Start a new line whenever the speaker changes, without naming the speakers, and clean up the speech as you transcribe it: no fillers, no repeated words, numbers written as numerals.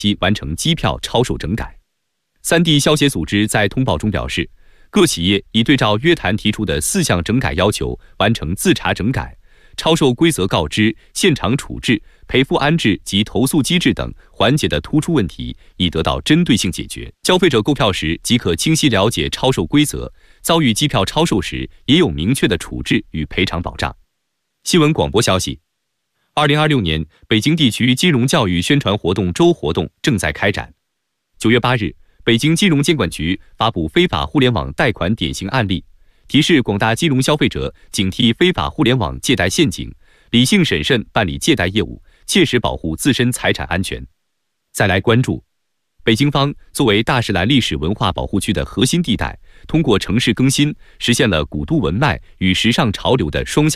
期完成机票超售整改。3D 消协组织在通报中表示，各企业已对照约谈提出的4项整改要求，完成自查整改、超售规则告知、现场处置、赔付安置及投诉机制等环节的突出问题，已得到针对性解决。消费者购票时即可清晰了解超售规则，遭遇机票超售时也有明确的处置与赔偿保障。新闻广播消息，2026年北京地区金融教育宣传活动周活动正在开展。9月8日，北京金融监管局发布非法互联网贷款典型案例，提示广大金融消费者警惕非法互联网借贷陷阱，理性审慎办理借贷业务，切实保护自身财产安全。再来关注，北京方作为大石栏历史文化保护区的核心地带，通过城市更新，实现了古都文脉与时尚潮流的双向